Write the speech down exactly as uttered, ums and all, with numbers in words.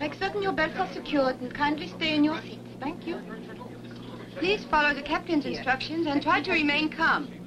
Make certain your belts are secured and kindly stay in your seats. Thank you. Please follow the captain's instructions and try to remain calm.